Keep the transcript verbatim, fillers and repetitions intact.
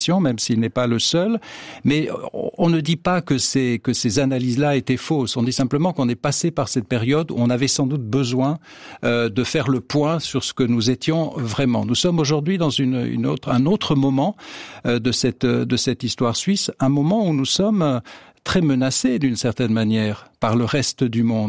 même s'il n'est pas le seul, mais on ne dit pas que ces, que ces analyses-là étaient fausses. On dit simplement qu'on est passé par cette période où on avait sans doute besoin euh, de faire le point sur ce que nous étions vraiment. Nous sommes aujourd'hui dans une, une autre, un autre moment euh, de cette, de cette histoire suisse, un moment où nous sommes très menacés d'une certaine manière par le reste du monde.